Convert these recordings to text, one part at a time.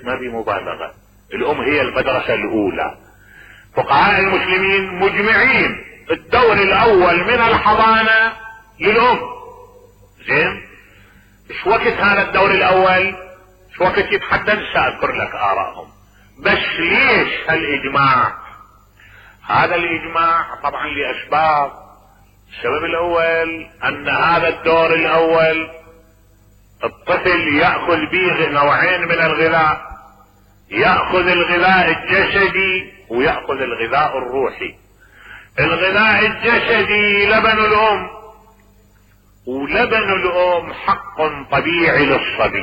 ما في مبالغة. الام هي المدرسة الاولى. فقهاء المسلمين مجمعين الدور الاول من الحضانة للام. زين، ايش وقت هذا الدور الاول؟ ايش وقت يتحدد؟ ساذكر لك ارائهم. بس ليش هالاجماع؟ هذا الاجماع طبعا لاسباب. السبب الاول ان هذا الدور الاول الطفل يأخذ به نوعين من الغذاء، يأخذ الغذاء الجسدي ويأخذ الغذاء الروحي. الغذاء الجسدي لبن الام، ولبن الام حق طبيعي للصبي.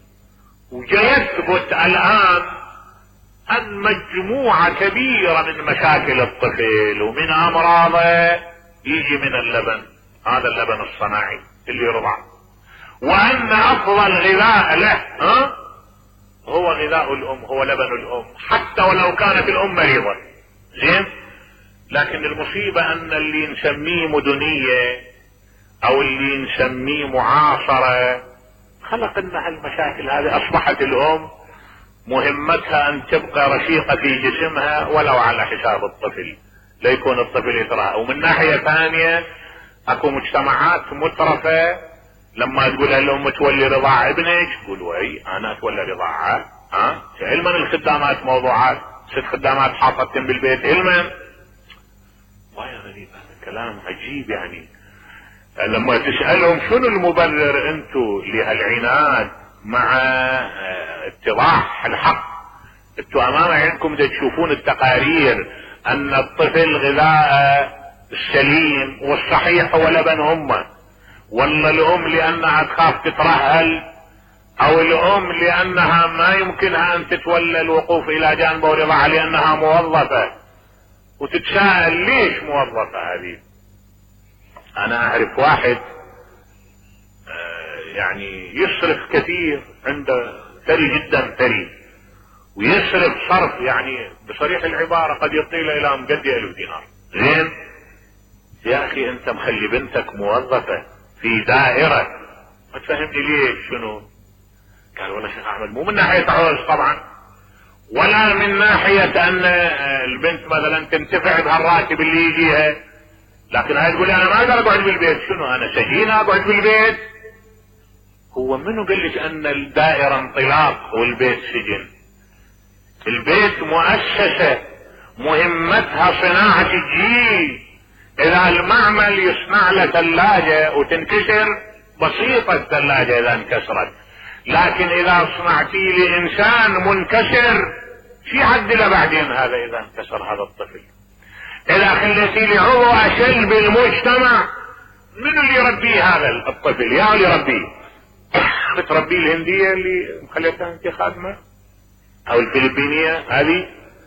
ويثبت الان ان مجموعة كبيرة من مشاكل الطفل ومن امراضه يجي من اللبن، هذا اللبن الصناعي اللي يرضع، وان افضل غذاء له هو غذاء الام، هو لبن الام، حتى ولو كانت الام مريضة. زين، لكن المصيبة ان اللي نسميه مدنية او اللي نسميه معاصرة خلق لنا هالمشاكل هذه. اصبحت الام مهمتها ان تبقى رشيقة في جسمها ولو على حساب الطفل، ليكون الطفل يتراه. ومن ناحية ثانية اكو مجتمعات مترفة لما تقول الام تولي رضاع ابنك تقول وي انا اتولى رضاعه. علما الخدامات موضوعات، 6 خدامات حاطتهم بالبيت علما. وايد غريب هذا الكلام، عجيب يعني. لما تسألهم شنو المبرر انتو لهالعناد مع اتضاح الحق؟ انتو امام عينكم تشوفون التقارير ان الطفل غذاء السليم والصحيح هو لبن امه، ولا الام لانها تخاف تترهل، او الام لانها ما يمكنها ان تتولى الوقوف الى جانبه ورضاعه لانها موظفة. وتتساءل ليش موظفة هذه؟ انا اعرف واحد يعني يصرف كثير، عنده ثري جدا ثري، ويصرف صرف يعني بصريح العبارة قد يطيل الى مقدي 1000 دينار. زين يا اخي انت مخلي بنتك موظفة في دائرة، ما تفهمني ليش شنو؟ قال والله شيخ احمد مو من ناحية عوز طبعا، ولا من ناحية ان البنت مثلا تنتفع بهالراتب اللي يجيها، لكن هاي تقول انا ما اقدر اقعد بالبيت. شنو انا سجين اقعد بالبيت؟ هو منو قال لك ان الدائرة انطلاق والبيت سجن؟ البيت مؤسسة مهمتها صناعة الجيل. اذا المعمل يصنع له ثلاجة وتنكسر بسيطة الثلاجة اذا انكسرت، لكن اذا صنعتي لي انسان منكسر في حد له بعدين هذا اذا انكسر هذا الطفل. اذا خليتي لي عضو اشل بالمجتمع من اللي يربيه هذا الطفل؟ يا اللي يربيه بتربيه الهندية اللي مخليتها انت خادمة او الفلبينية هذه؟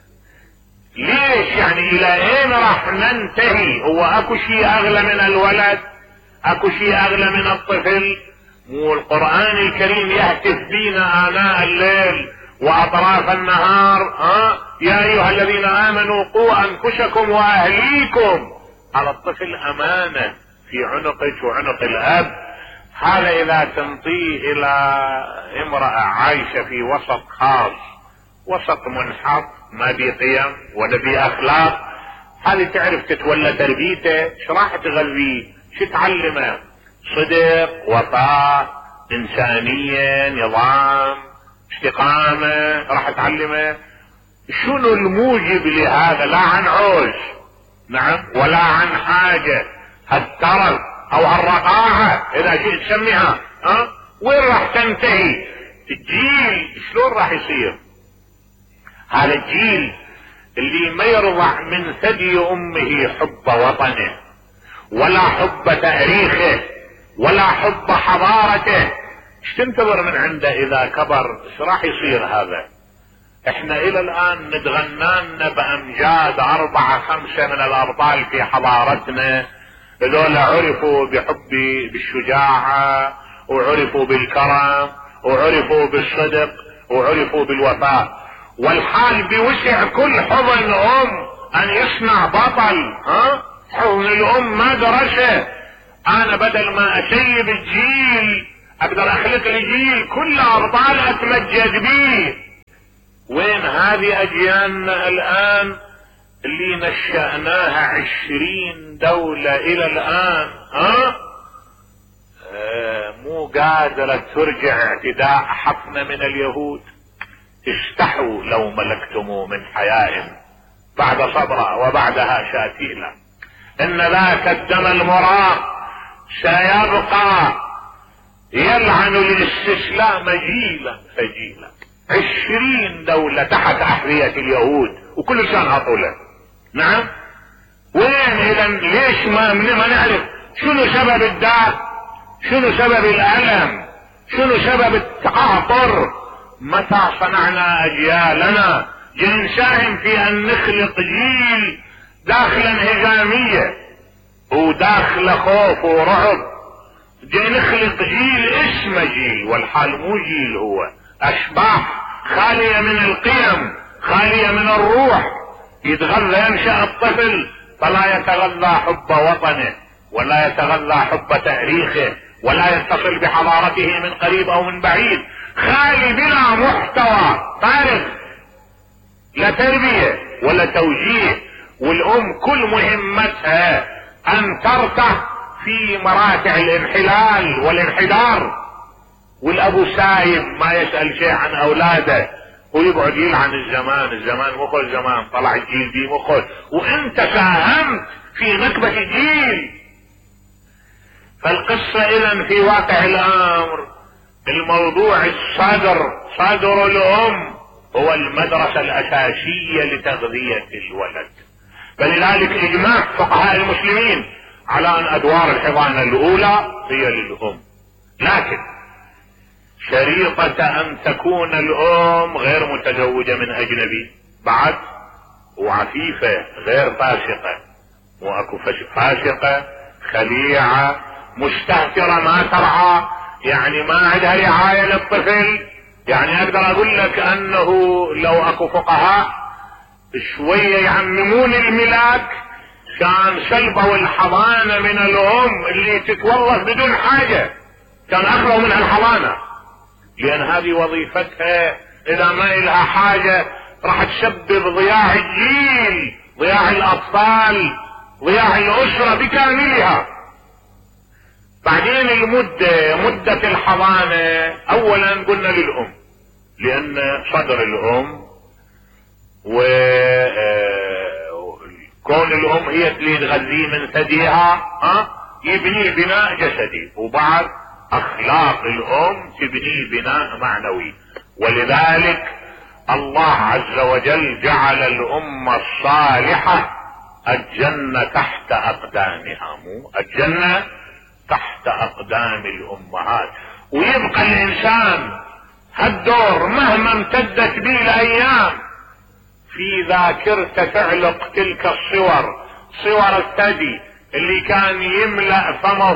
ليش يعني الى اين راح ننتهي؟ هو اكو شيء اغلى من الولد؟ اكو شيء اغلى من الطفل؟ مو القرآن الكريم يهتف بينا آناء الليل واطراف النهار يا ايها الذين امنوا قوا انفسكم واهليكم. على الطفل امانة في عنقك وعنق الاب. هذا اذا تنطيه الى امرأة عايشة في وسط خاص، وسط منحط، ما بي قيم ولا بي اخلاق، هذه تعرف تتولى تربيته. ايش راح تغذيه؟ شو تعلمه؟ صدق، وفاء، انسانية، نظام، استقامة، راح تعلمه. شنو الموجب لهذا؟ لا عن عوز، نعم، ولا عن حاجة، الترف او الرقاعة اذا شئت تسميها. وين راح تنتهي؟ الجيل شلون راح يصير؟ هذا الجيل اللي ما يرضع من ثدي امه حب وطنه، ولا حب تاريخه، ولا حب حضارته، ايش تنتظر من عنده اذا كبر؟ ايش راح يصير هذا؟ احنا الى الان نتغنى بامجاد 4 5 من الابطال في حضارتنا، هذول عرفوا بحب بالشجاعة، وعرفوا بالكرم، وعرفوا بالصدق، وعرفوا بالوفاء. والحال بوسع كل حضن ام ان يصنع بطل. حضن الام مدرسة. انا بدل ما اسيب الجيل اقدر اخلق لي جيل كل ابطال اتمجد بيه. وين هذه اجيالنا الان اللي نشأناها 20 دولة الى الان مو قادرة ترجع اعتداء حقنا من اليهود. استحوا لو ملكتموا من حياء بعد صبرا وبعدها شاتيلا، ان ذاك الدم المراق سيبقى يلعن الاستسلام جيلا فجيلا. 20 دولة تحت احذية اليهود وكل سنة هطولة. نعم، وين اذا؟ ليش ما نعرف شنو سبب الداء؟ شنو سبب الالم؟ شنو سبب التعاطر؟ متى صنعنا اجيالنا نساهم في ان نخلق جيل داخل انهزامية وداخل خوف ورعب؟ نخلق جيل اسمه جيل والحال مو جيل، هو اشباح خالية من القيم، خالية من الروح. يتغذى، ينشأ الطفل فلا يتغذى حب وطنه ولا يتغذى حب تاريخه ولا يتصل بحضارته من قريب او من بعيد، خالي بلا محتوى فارغ، لا تربية ولا توجيه. والام كل مهمتها ان ترتح في مراتع الانحلال والانحدار، والابو سايب ما يسأل شيء عن اولاده ويقعد يلعن الزمان. الزمان مخه، الزمان طلع الجيل دي مخه، وانت ساهمت في نكبة الجيل. فالقصة اذا في واقع الامر الموضوع صدر الام هو المدرسة الاساسية لتغذية الولد. فلذلك اجماع فقهاء المسلمين على ان ادوار الحضانة الاولى هي للام، لكن شريطة ان تكون الام غير متزوجة من اجنبي بعد، وعفيفة غير فاسقة، مو اكو فاسقة خليعة مستهترة ما ترعى، يعني ما عندها رعاية للطفل. يعني اقدر اقول لك انه لو اكو فقهاء شوية يعممون الملاك كان سلبوا الحضانة من الام اللي تتوظف بدون حاجة، كان اخلوا منها الحضانة، لان هذه وظيفتها اذا ما لها حاجة راح تسبب ضياع الجيل، ضياع الاطفال، ضياع الاسرة بكاملها. بعدين مدة الحضانة اولا قلنا للام، لان صدر الام وكون الام هي اللي تغذيه من ثديها يبني بناء جسدي، وبعد اخلاق الام تبني بناء معنوي. ولذلك الله عز وجل جعل الامة الصالحة الجنة تحت اقدامها، مو الجنة تحت اقدام الامهات. ويبقى الانسان هالدور مهما امتدت به الايام في ذاكرته تعلق تلك الصور، صور الثدي اللي كان يملأ فمه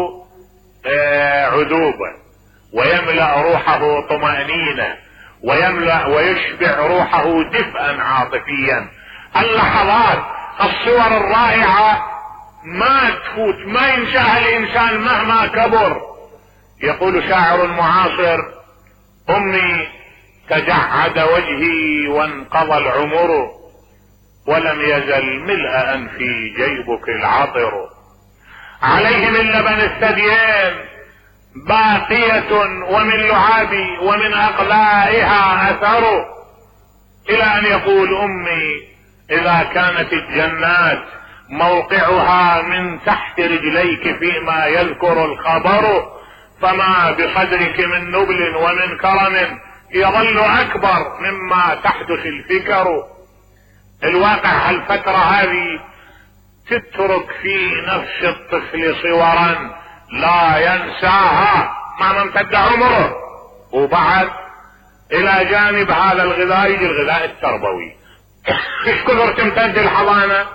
عذوبة ويملأ روحه طمأنينة ويملأ ويشبع روحه دفئا عاطفيا. اللحظات الصور الرائعة ما تفوت، ما ينساها الانسان مهما كبر. يقول شاعر معاصر: امي تجعد وجهي وانقضى العمر ولم يزل ملء انفي جيبك العطر، عليه من لبن الثديين باقية ومن لعابي ومن اقلائها اثر، الى ان يقول: امي اذا كانت الجنات موقعها من تحت رجليك فيما يذكر الخبر، فما بصدرك من نبل ومن كرم يظل اكبر مما تحدث الفكر. الواقع الفترة هذه تترك في نفس الطفل صورا لا ينساها مهما امتد عمره. وبعد الى جانب هذا الغذاء يجي الغذاء التربوي. ايش كثر تمتد الحضانة؟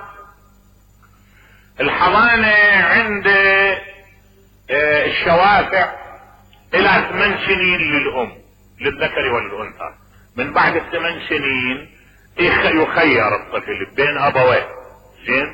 الحضانة عند الشوافع الى 8 سنين للام، للذكر والانثى. من بعد ال8 سنين يخير الطفل بين ابويه، زين.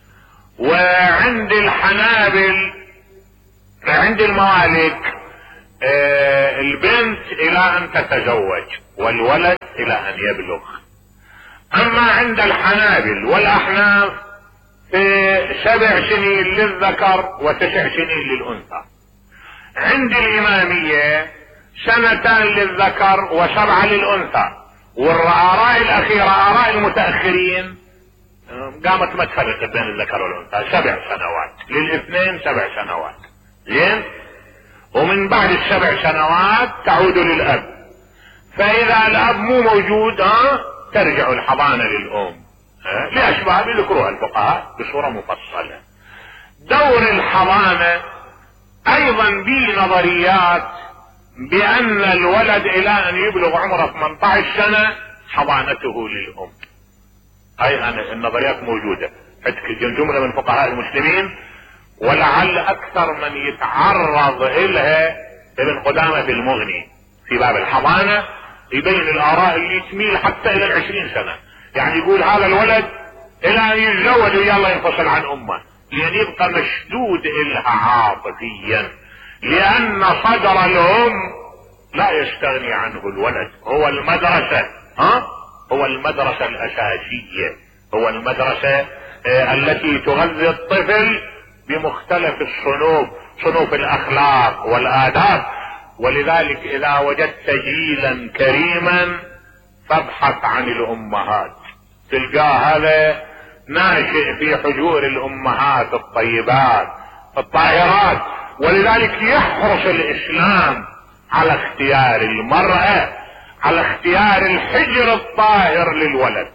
وعند الحنابل عند الموالك البنت الى ان تتزوج والولد الى ان يبلغ. اما عند الحنابل والاحناف في 7 سنين للذكر و9 سنين للانثى. عند الامامية 2 للذكر و7 للانثى. والاراء الاخيرة اراء المتاخرين قامت ما تفرق بين الذكر والانثى، 7 سنوات للاثنين 7 سنوات. زين. ومن بعد ال7 سنوات تعود للاب. فاذا الاب مو موجود ترجع الحضانة للام لاسباب يذكروها الفقهاء بصورة مفصلة. دور الحضانة ايضا به نظريات بان الولد الى ان يبلغ عمره 18 سنة حضانته للام. اي النظريات موجودة عندك جملة من فقهاء المسلمين، ولعل اكثر من يتعرض الها ابن قدامة في المغني في باب الحضانة، يبين الاراء اللي تميل حتى الى 20 سنة. يعني يقول هذا الولد الى ان يتزوج ويلا ينفصل عن امه، يعني يبقى مشدود الها عاطفيا، لان صدر الام لا يستغني عنه الولد. هو المدرسة هو المدرسة الاساسية، هو المدرسة التي تغذي الطفل بمختلف الصنوف، صنوف الاخلاق والاداب. ولذلك اذا وجدت جيلا كريما فابحث عن الامهات، تلقاه هذا ناشئ في حجور الامهات الطيبات الطاهرات. ولذلك يحرص الاسلام على اختيار المرأة، على اختيار الحجر الطاهر للولد.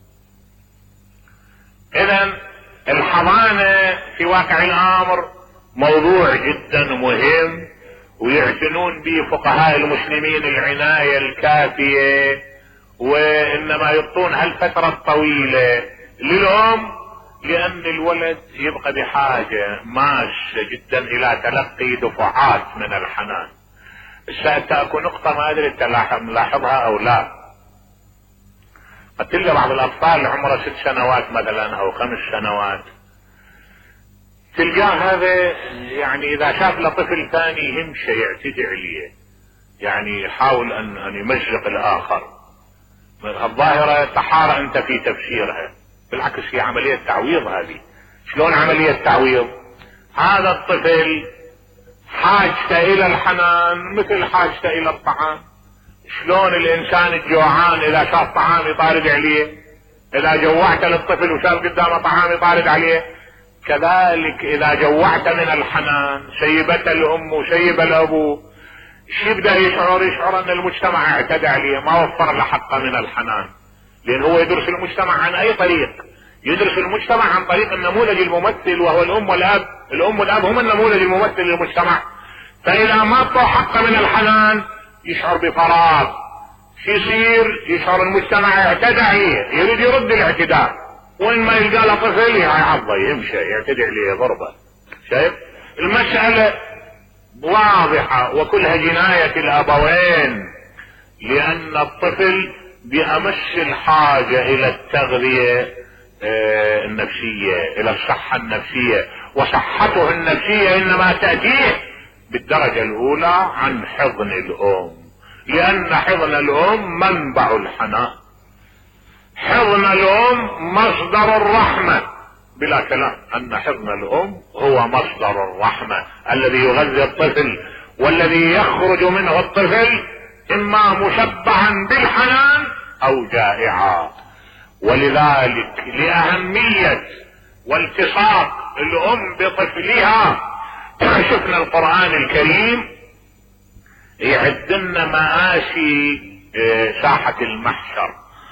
اذا الحضانة في واقع الامر موضوع جدا مهم، ويعتنون به فقهاء المسلمين العناية الكافية، وانما يعطون هالفترة الطويلة للام، لان الولد يبقى بحاجة ماسة جدا الى تلقي دفعات من الحنان. ستأكل نقطة ما ادري انت ملاحظها او لا. قد تلقى بعض الاطفال عمره 6 سنوات مثلا او 5 سنوات، تلقاه هذا يعني اذا شاف له طفل ثاني يمشي يعتدي عليه، يعني يحاول ان يمزق الاخر. الظاهرة تحارى انت في تفسيرها، بالعكس هي عملية تعويض. هذه شلون عملية تعويض؟ هذا الطفل حاجته الى الحنان مثل حاجته الى الطعام. شلون الانسان الجوعان اذا شاف طعام يطارد عليه، اذا جوعت للطفل وشاف قدامه طعام يطارد عليه، كذلك اذا جوعت من الحنان شيبت الام وشيب الابو، يبدأ يشعر ان المجتمع اعتدى عليه، ما وفر له حقه من الحنان. لان هو يدرس المجتمع عن اي طريق؟ يدرس المجتمع عن طريق النموذج الممثل وهو الام والاب. الام والاب هم النموذج الممثل للمجتمع. فاذا ما اعطوا حقه من الحنان يشعر بفراغ. يصير يشعر المجتمع اعتدى عليه، يريد يرد الاعتداء، وين ما يلقى له طفل يعضه يمشي يعتدي عليه ضربه. شايف المسألة واضحة وكلها جناية الابوين، لان الطفل بامس الحاجة الى التغذية النفسية، الى الصحة النفسية. وصحته النفسية انما تأتيه بالدرجة الاولى عن حضن الام، لان حضن الام منبع الحنان. حضن الام مصدر الرحمة بلا كلام، ان حضن الام هو مصدر الرحمة الذي يغذي الطفل، والذي يخرج منه الطفل اما مشبعا بالحنان او جائعا. ولذلك لأهمية والتصاق الام بطفلها شفنا القرآن الكريم يعد لنا مآسي ساحة المحشر.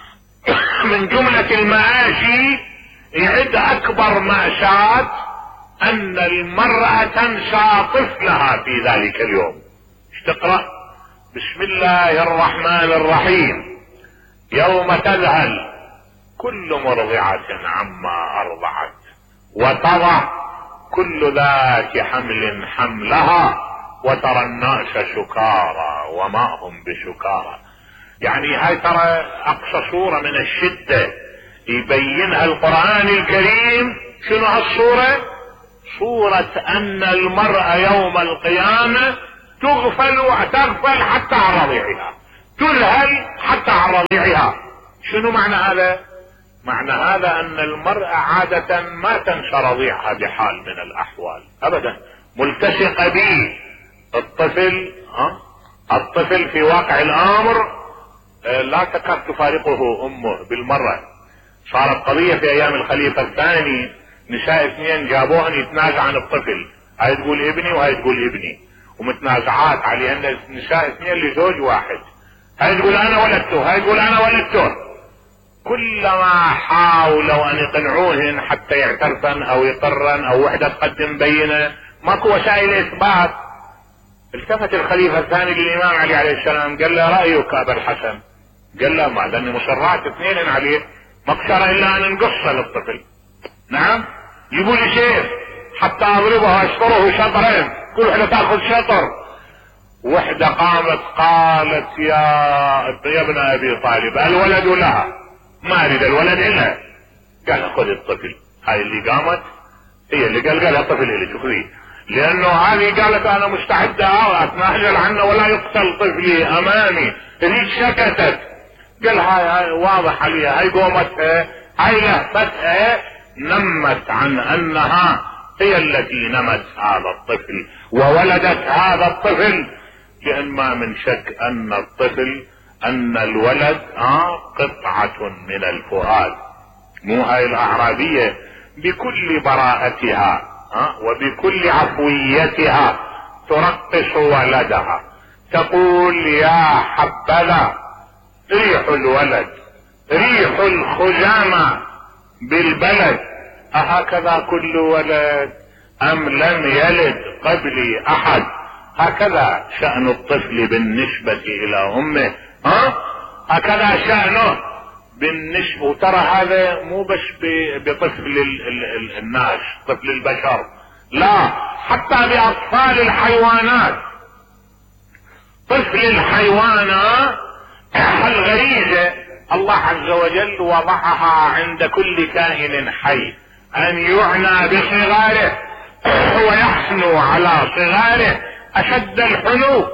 من جملة المآسي يعد اكبر مأساة ان المرأة تنسى طفلها في ذلك اليوم. ايش تقرأ؟ بسم الله الرحمن الرحيم. يوم تذهل كل مرضعة عما ارضعت وتضع كل ذات حمل حملها وترى الناس سكارى وما هم بسكارى. يعني هاي ترى اقصى صورة من الشدة يبينها القرآن الكريم. شنو هالصورة؟ صورة ان المرأة يوم القيامة تغفل حتى عن رضيعها، تذهل حتى عن رضيعها. شنو معنى هذا؟ معنى هذا ان المرأة عادة ما تنسى رضيعها بحال من الاحوال ابدا، ملتصقة به. الطفل في واقع الامر لا تكاد تفارقه امه بالمرة. صارت قضية في ايام الخليفة الثاني، نساء اثنين جابوهن يتنازع عن الطفل، هاي تقول ابني وهاي تقول ابني، ومتنازعات عليه ان نساء اثنين لزوج واحد، هاي تقول انا ولدته هاي تقول انا ولدته. كلما حاولوا ان يقنعوهن حتى يعترفن او يقرن او وحدة تقدم بينة، ماكو وسائل اثبات. التفت الخليفة الثاني للامام علي عليه السلام قال له رايك ابا الحسن؟ قال له ما دام مصرات اثنين عليه ما قصر الا ان نقص للطفل. نعم يقول لي سيف حتى اضربه واشطره شطرين، كل وحده تاخذ شطر. وحده قامت قالت يا ابن ابي طالب الولد لها، ما اريد الولد الا. قال خذ الطفل. هاي اللي قامت هي اللي قال الطفل اللي شوفي، لانه هذه قالت انا مستعده اتنازل عنه ولا يقتل طفلي امامي. هذيك سكتت. قال هاي واضح عليها، هاي قومتها، هاي لهفتها نمت عن انها هي التي نمت هذا الطفل وولدت هذا الطفل، لان ما من شك ان الطفل ان الولد قطعة من الفؤاد. مو هاي الاعرابية بكل براءتها وبكل عفويتها ترقص ولدها، تقول يا حبذا ريح الولد ريح الخزامة بالبلد، أهكذا كل ولد أم لم يلد قبلي أحد؟ هكذا شأن الطفل بالنسبة إلى أمه، هكذا شأنه بالنسبة. وترى هذا مو بس بطفل الناس، طفل البشر، لا، حتى بأطفال الحيوانات. طفل الحيوانات الغريزة الله عز وجل وضعها عند كل كائن حي ان يعنى بصغاره ويحنو على صغاره اشد الحنو.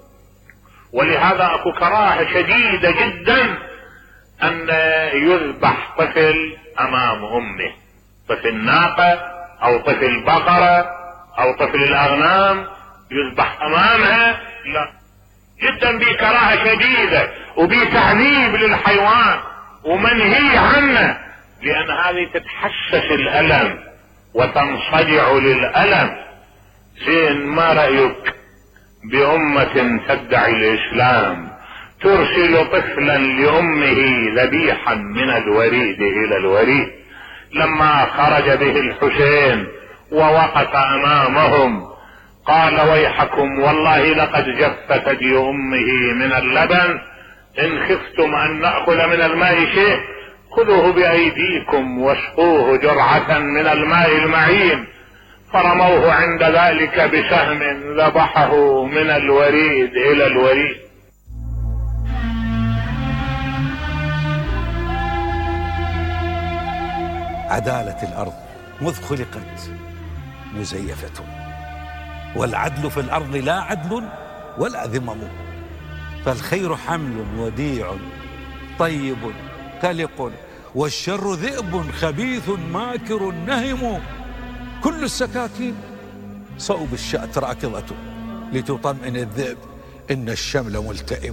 ولهذا اكو كراهة شديدة جدا ان يذبح طفل امام امه، طفل ناقة او طفل بقرة او طفل الاغنام يذبح امامها، لا، جدا بكراهة شديدة وبتعذيب للحيوان ومنهي عنه، لان هذه تتحسس الالم وتنصدع للالم. زين ما رأيك بأمة تدعي الإسلام ترسل طفلا لأمه ذبيحا من الوريد إلى الوريد؟ لما خرج به الحسين ووقف أمامهم قال ويحكم والله لقد جف ثدي أمه من اللبن، إن خفتم أن نأخذ من الماء شيء خذوه بأيديكم واسقوه جرعة من الماء المعين. فرموه عند ذلك بسهم ذبحه من الوريد إلى الوريد. عدالة الأرض مذ خلقت مزيفة، والعدل في الأرض لا عدل ولا ذمم، فالخير حمل وديع طيب كلق، والشر ذئب خبيث ماكر نهم، كل السكاكين صوب الشأت راكضة، لتطمئن الذئب إن الشمل ملتئم.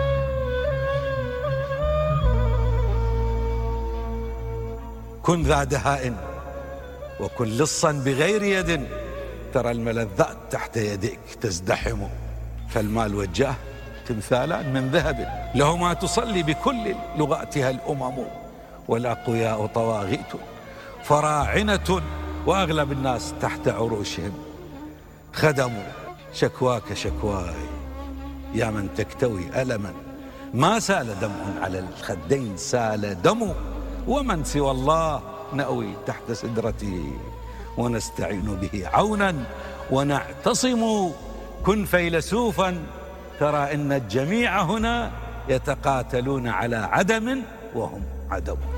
كن ذا دهاء وكن لصا بغير يد، ترى الملذات تحت يديك تزدحم، فالمال والجاه تمثالان من ذهب، لهما تصلي بكل لغاتها الأمم، والأقوياء طواغيت فراعنة، وأغلب الناس تحت عروشهم خدموا. شكواك شكواي يا من تكتوي ألما، ما سال دمع على الخدين سال دم، ومن سوى الله نأوي تحت سدرته، ونستعين به عونا ونعتصم. كن فيلسوفا ترى إن الجميع هنا يتقاتلون على عدم وهم عدم.